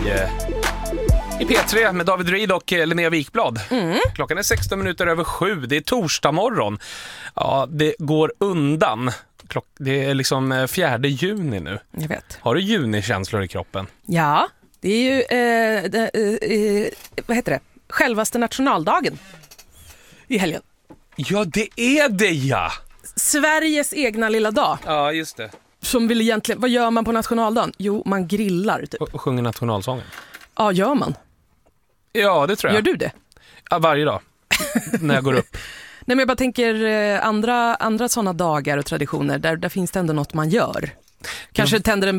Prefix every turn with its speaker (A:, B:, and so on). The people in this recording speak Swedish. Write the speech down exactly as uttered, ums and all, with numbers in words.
A: i P tre med David Reed och Linnea Wikblad.
B: Mm.
A: Klockan är sexton minuter över sju. Det är torsdag morgon. Ja, det går undan. Klock- det är liksom fjärde juni nu.
B: Jag vet.
A: Har du junikänslor i kroppen?
B: Ja, det är ju eh, det, eh, vad heter det? Självaste nationaldagen i helgen.
A: Ja, det är det, ja!
B: Sveriges egna lilla dag.
A: Ja, just det.
B: Som vill egentligen, vad gör man på nationaldagen? Jo, man grillar typ.
A: Och, och sjunger nationalsången.
B: Ja, gör man.
A: Ja, det tror jag.
B: Gör du det?
A: Ja, varje dag. När jag går upp.
B: Nej, men jag bara tänker eh, andra, andra sådana dagar och traditioner, där, där finns det ändå något man gör. Kanske tänder en